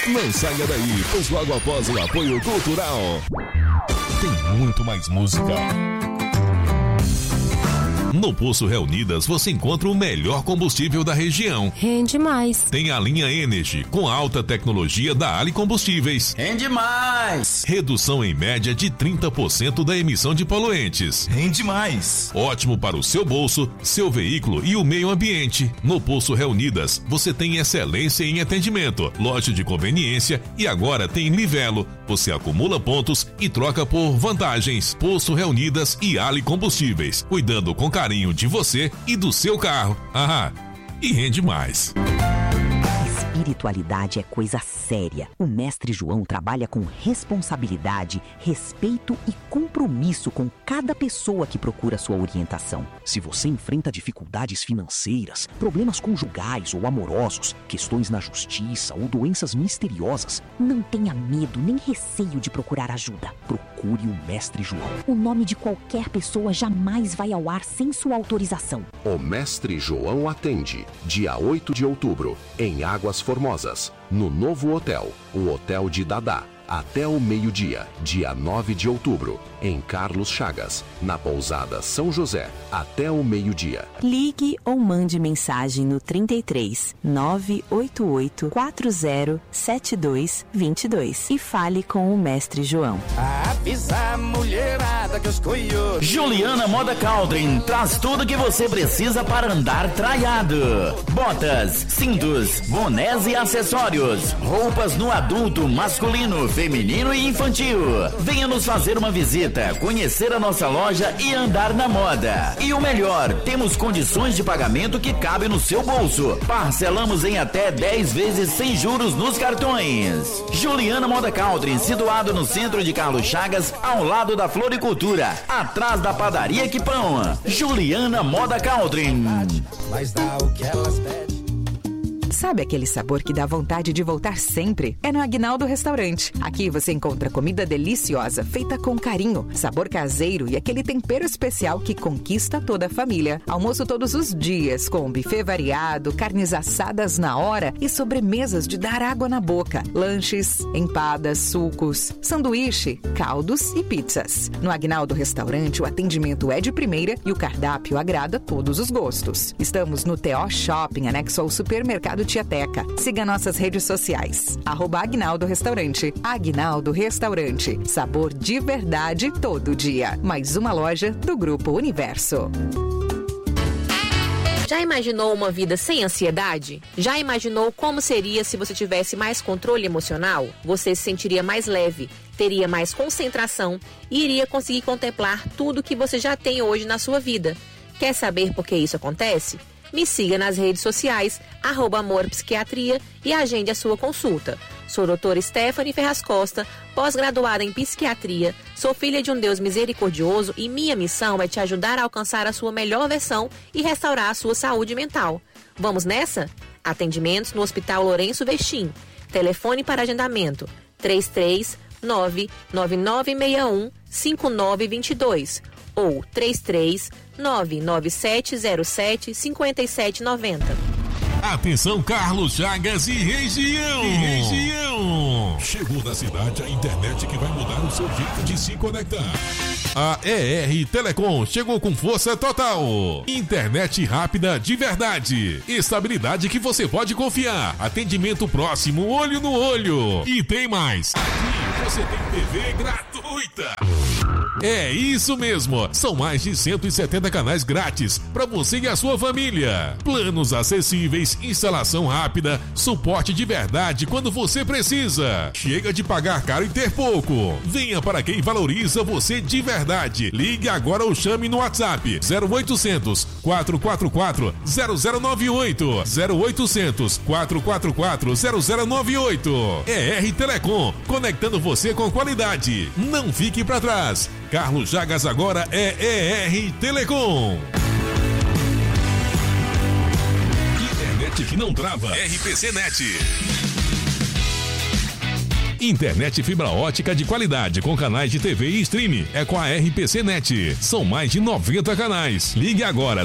Não saia daí, pois logo após o apoio cultural tem muito mais música. No Poço Reunidas você encontra o melhor combustível da região. Rende mais. Tem a linha Energy, com alta tecnologia da Ali Combustíveis. Rende mais. Redução em média de 30% da emissão de poluentes. Rende mais. Ótimo para o seu bolso, seu veículo e o meio ambiente. No Poço Reunidas você tem excelência em atendimento, loja de conveniência e agora tem Livelo. Você acumula pontos e troca por vantagens. Poço Reunidas e Ali Combustíveis, cuidando com carinho de você e do seu carro. E rende mais. Espiritualidade é coisa séria. O Mestre João trabalha com responsabilidade, respeito e compromisso com cada pessoa que procura sua orientação. Se você enfrenta dificuldades financeiras, problemas conjugais ou amorosos, questões na justiça ou doenças misteriosas, não tenha medo nem receio de procurar ajuda. Procure o Mestre João. O nome de qualquer pessoa jamais vai ao ar sem sua autorização. O Mestre João atende dia 8 de outubro, em Águas Formosas, no novo hotel, o Hotel de Dadá, até o meio-dia, dia 9 de outubro, em Carlos Chagas, na pousada São José, até o meio-dia. Ligue ou mande mensagem no 33 988 40 7222 e fale com o Mestre João. Avisa a mulherada que os coios. Juliana Moda Caldrin traz tudo que você precisa para andar traiado. Botas, cintos, bonés e acessórios. Roupas no adulto, masculino, feminino e infantil. Venha nos fazer uma visita, conhecer a nossa loja e andar na moda. E o melhor, temos condições de pagamento que cabem no seu bolso. Parcelamos em até 10 vezes sem juros nos cartões. Juliana Moda Caldrin, situado no centro de Carlos Chagas, ao lado da Floricultura, atrás da padaria Quipão. Juliana Moda Caldrin. Mas dá o que elas pedem. Sabe aquele sabor que dá vontade de voltar sempre? É no Aguinaldo Restaurante. Aqui você encontra comida deliciosa, feita com carinho, sabor caseiro e aquele tempero especial que conquista toda a família. Almoço todos os dias, com buffet variado, carnes assadas na hora e sobremesas de dar água na boca. Lanches, empadas, sucos, sanduíche, caldos e pizzas. No Aguinaldo Restaurante, o atendimento é de primeira e o cardápio agrada todos os gostos. Estamos no TO Shopping, anexo ao supermercado Tiateca. Siga nossas redes sociais. @Aguinaldo Restaurante. Aguinaldo Restaurante. Sabor de verdade todo dia. Mais uma loja do Grupo Universo. Já imaginou uma vida sem ansiedade? Já imaginou como seria se você tivesse mais controle emocional? Você se sentiria mais leve, teria mais concentração e iria conseguir contemplar tudo que você já tem hoje na sua vida. Quer saber por que isso acontece? Me siga nas redes sociais, @AmorPsiquiatria e agende a sua consulta. Sou doutora Stephanie Ferraz Costa, pós-graduada em psiquiatria, sou filha de um Deus misericordioso e minha missão é te ajudar a alcançar a sua melhor versão e restaurar a sua saúde mental. Vamos nessa? Atendimentos no Hospital Lourenço Vestim. Telefone para agendamento 33999615922 ou 33997075790. Atenção, Carlos Chagas e região. Chegou na cidade a internet que vai mudar o seu jeito de se conectar. A ER Telecom chegou com força total. Internet rápida de verdade. Estabilidade que você pode confiar. Atendimento próximo, olho no olho. E tem mais. Aqui você tem TV gratuita. É isso mesmo. São mais de 170 canais grátis para você e a sua família. Planos acessíveis, instalação rápida, suporte de verdade quando você precisa. Chega de pagar caro e ter pouco. Venha para quem valoriza você de verdade. Ligue agora ou chame no WhatsApp 0800 444 0098 0800 444 0098. ER Telecom, conectando você com qualidade. Não fique para trás. Carlos Chagas agora é ER Telecom. Internet que não trava. RPC Net. Internet fibra ótica de qualidade com canais de TV e streaming é com a RPC Net. São mais de 90 canais. Ligue agora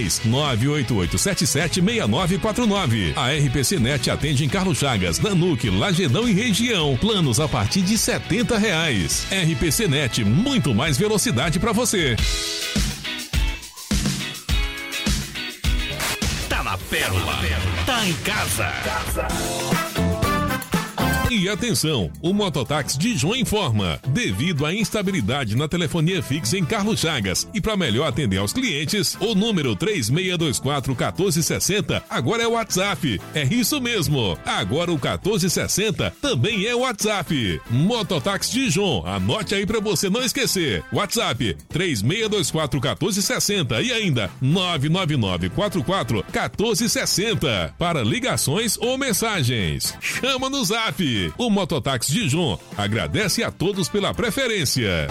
33-988776949. A RPC Net atende em Carlos Chagas, Nanuque, Lagedão e região. Planos a partir de R$70. RPC Net, muito mais velocidade para você. Tá na Pérola, tá em casa. E atenção, o Mototáxi Dijon informa, devido à instabilidade na telefonia fixa em Carlos Chagas e para melhor atender aos clientes, o número 3624-1460 agora é o WhatsApp. É isso mesmo, agora o 1460 também é o WhatsApp. Mototáxi Dijon, anote aí para você não esquecer. WhatsApp 3624-1460 e ainda 99944-1460 para ligações ou mensagens. Chama no Zap. O Mototáxi Dijon agradece a todos pela preferência.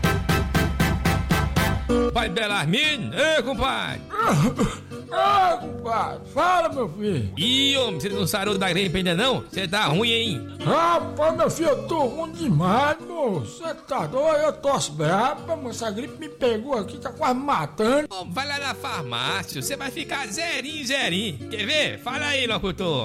Vai Belarmino? Ei, compadre! Compadre, fala, meu filho. Ih, homem, você não sarou da gripe ainda não? Você tá ruim, hein? Rapaz, meu filho, eu tô ruim demais, moço. Você tá doido? Eu tosse braba, mas essa gripe me pegou aqui, tá quase matando. Ô, vai lá na farmácia, você vai ficar zerinho. Quer ver? Fala aí, locutor.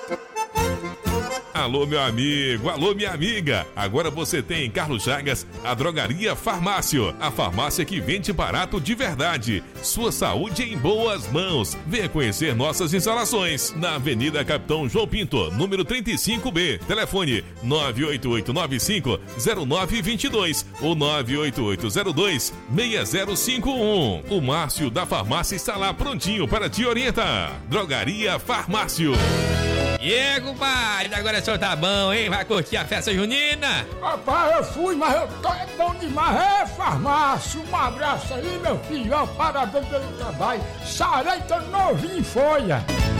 Alô, meu amigo, alô, minha amiga. Agora você tem em Carlos Chagas a Drogaria Farmácio, a farmácia que vende barato de verdade. Sua saúde em boas mãos. Venha conhecer nossas instalações na Avenida Capitão João Pinto, número 35B. Telefone 98895-0922 ou 98802-6051. O Márcio da farmácia está lá prontinho para te orientar. Drogaria Farmácio. E aí, compadre, agora o senhor tá bom, hein? Vai curtir a festa junina? Rapaz, eu fui, mas eu tô bom demais. É, farmácia, um abraço aí, meu filho. Parabéns pelo trabalho. Sarei, tô novinho em folha.